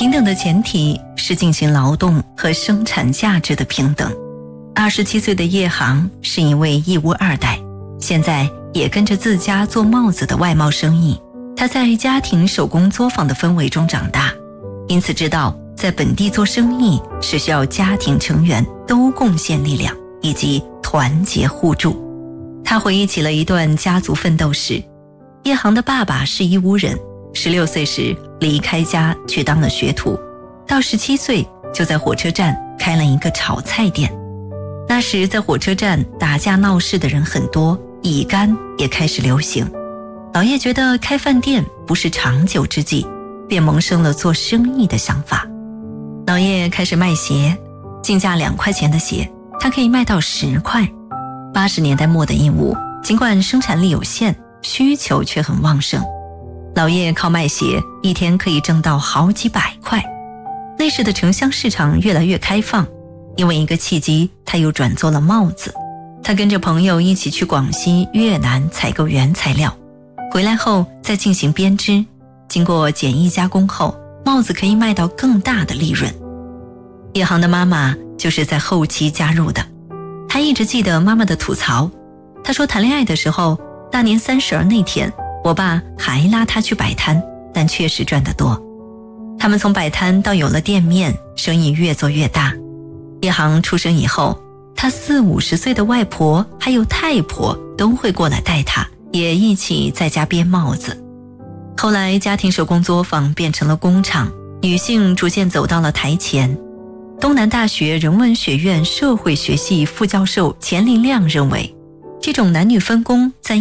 平等的前提是进行劳动和生产价值的平等。27岁的叶航是一位义乌二代，现在也跟着自家做帽子的外贸生意。他在家庭手工作坊的氛围中长大，因此知道在本地做生意是需要家庭成员都贡献力量以及团结互助。他回忆起了一段家族奋斗史。叶航的爸爸是义乌人，16岁时离开家去当了学徒，到17岁就在火车站开了一个炒菜店。那时在火车站打架闹事的人很多，乙肝也开始流行。老叶觉得开饭店不是长久之计，便萌生了做生意的想法。老叶开始卖鞋，进价2块钱的鞋他可以卖到10块。80年代末的义乌，尽管生产力有限，需求却很旺盛。老叶靠卖鞋一天可以挣到好几百块。那时的城乡市场越来越开放，因为一个契机他又转做了帽子。他跟着朋友一起去广西、越南采购原材料，回来后再进行编织，经过简易加工后，帽子可以卖到更大的利润。叶航的妈妈就是在后期加入的。他一直记得妈妈的吐槽，他说谈恋爱的时候，大年30那天我爸还拉他去摆摊，但确实赚得多。他们从摆摊到有了店面，生意越做越大。叶航出生以后，他40-50岁的外婆还有太婆都会过来带他，也一起在家编帽子。后来家庭手工作坊变成了工厂，女性逐渐走到了台前。东南大学人文学院社会学系副教授钱林亮认为，这种男女分工在